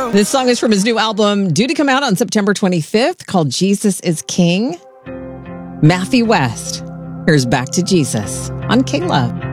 This song is from his new album, due to come out on September 25th, called Jesus is King. Matthew West. Here's Back to Jesus on K-Love.